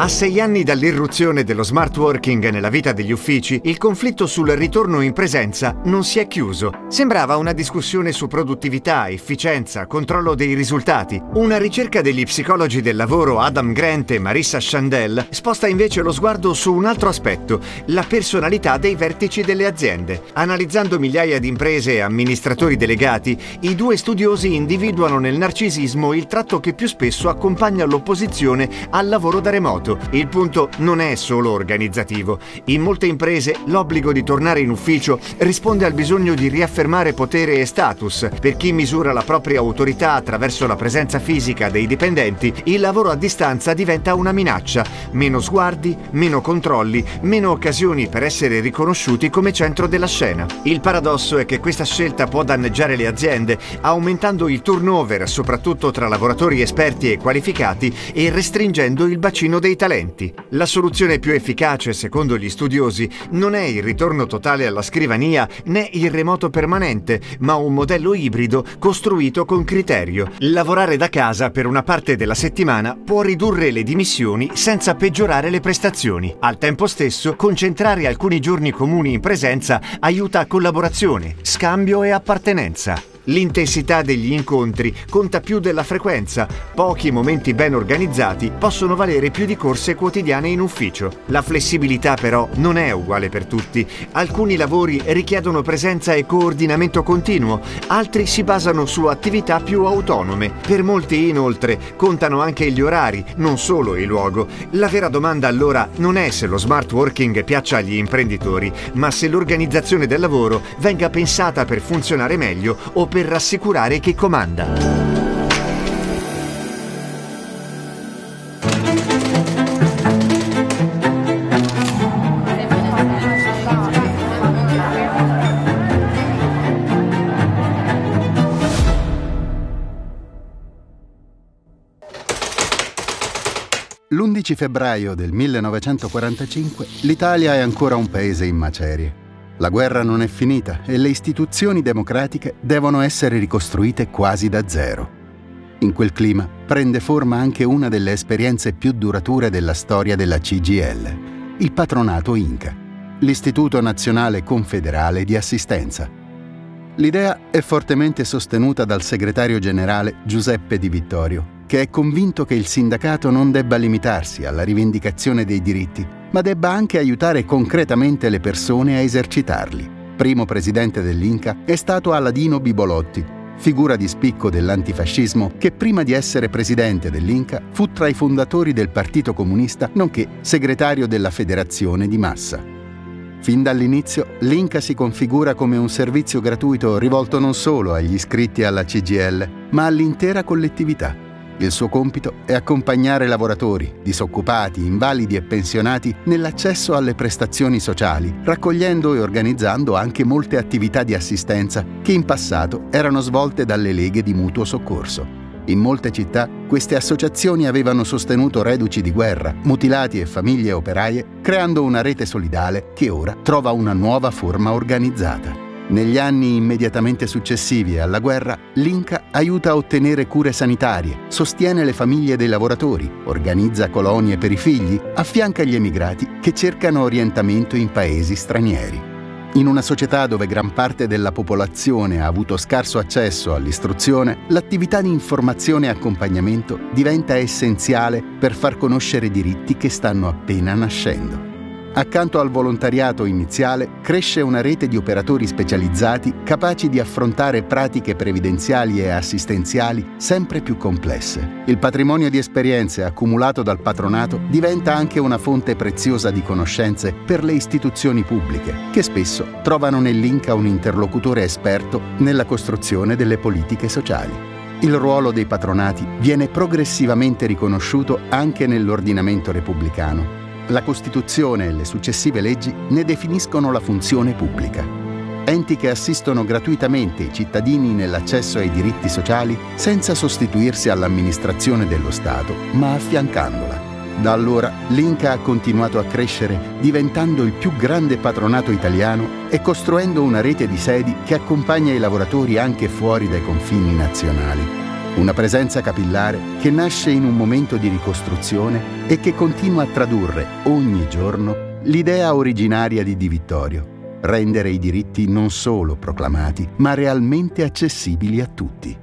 A 6 anni dall'irruzione dello smart working nella vita degli uffici, il conflitto sul ritorno in presenza non si è chiuso. Sembrava una discussione su produttività, efficienza, controllo dei risultati. Una ricerca degli psicologi del lavoro Adam Grant e Marissa Chandel sposta invece lo sguardo su un altro aspetto, la personalità dei vertici delle aziende. Analizzando migliaia di imprese e amministratori delegati, i due studiosi individuano nel narcisismo il tratto che più spesso accompagna l'opposizione al lavoro da remoto. Il punto non è solo organizzativo. In molte imprese l'obbligo di tornare in ufficio risponde al bisogno di riaffermare potere e status. Per chi misura la propria autorità attraverso la presenza fisica dei dipendenti, il lavoro a distanza diventa una minaccia. Meno sguardi, meno controlli, meno occasioni per essere riconosciuti come centro della scena. Il paradosso è che questa scelta può danneggiare le aziende, aumentando il turnover soprattutto tra lavoratori esperti e qualificati e restringendo il bacino dei talenti. La soluzione più efficace, secondo gli studiosi, non è il ritorno totale alla scrivania né il remoto permanente, ma un modello ibrido costruito con criterio. Lavorare da casa per una parte della settimana può ridurre le dimissioni senza peggiorare le prestazioni. Al tempo stesso, concentrare alcuni giorni comuni in presenza aiuta collaborazione, scambio e appartenenza. L'intensità degli incontri conta più della frequenza. Pochi momenti ben organizzati possono valere più di corse quotidiane in ufficio. La flessibilità però non è uguale per tutti. Alcuni lavori richiedono presenza e coordinamento continuo, altri si basano su attività più autonome. Per molti, inoltre, contano anche gli orari, non solo il luogo. La vera domanda allora non è se lo smart working piaccia agli imprenditori, ma se l'organizzazione del lavoro venga pensata per funzionare meglio o per rassicurare chi comanda. L'11 febbraio del 1945 l'Italia è ancora un paese in macerie. La guerra non è finita e le istituzioni democratiche devono essere ricostruite quasi da zero. In quel clima prende forma anche una delle esperienze più durature della storia della CGIL, il patronato Inca, l'Istituto Nazionale Confederale di Assistenza. L'idea è fortemente sostenuta dal segretario generale Giuseppe Di Vittorio, che è convinto che il sindacato non debba limitarsi alla rivendicazione dei diritti, ma debba anche aiutare concretamente le persone a esercitarli. Primo presidente dell'Inca è stato Aladino Bibolotti, figura di spicco dell'antifascismo che prima di essere presidente dell'Inca fu tra i fondatori del Partito Comunista, nonché segretario della Federazione di Massa. Fin dall'inizio l'Inca si configura come un servizio gratuito rivolto non solo agli iscritti alla CGIL, ma all'intera collettività. Il suo compito è accompagnare lavoratori, disoccupati, invalidi e pensionati nell'accesso alle prestazioni sociali, raccogliendo e organizzando anche molte attività di assistenza che in passato erano svolte dalle leghe di mutuo soccorso. In molte città queste associazioni avevano sostenuto reduci di guerra, mutilati e famiglie operaie, creando una rete solidale che ora trova una nuova forma organizzata. Negli anni immediatamente successivi alla guerra, l'Inca aiuta a ottenere cure sanitarie, sostiene le famiglie dei lavoratori, organizza colonie per i figli, affianca gli emigrati che cercano orientamento in paesi stranieri. In una società dove gran parte della popolazione ha avuto scarso accesso all'istruzione, l'attività di informazione e accompagnamento diventa essenziale per far conoscere diritti che stanno appena nascendo. Accanto al volontariato iniziale cresce una rete di operatori specializzati capaci di affrontare pratiche previdenziali e assistenziali sempre più complesse. Il patrimonio di esperienze accumulato dal patronato diventa anche una fonte preziosa di conoscenze per le istituzioni pubbliche, che spesso trovano nell'Inca un interlocutore esperto nella costruzione delle politiche sociali. Il ruolo dei patronati viene progressivamente riconosciuto anche nell'ordinamento repubblicano. La Costituzione e le successive leggi ne definiscono la funzione pubblica. Enti che assistono gratuitamente i cittadini nell'accesso ai diritti sociali senza sostituirsi all'amministrazione dello Stato, ma affiancandola. Da allora l'Inca ha continuato a crescere, diventando il più grande patronato italiano e costruendo una rete di sedi che accompagna i lavoratori anche fuori dai confini nazionali. Una presenza capillare che nasce in un momento di ricostruzione e che continua a tradurre ogni giorno l'idea originaria di Di Vittorio: rendere i diritti non solo proclamati, ma realmente accessibili a tutti.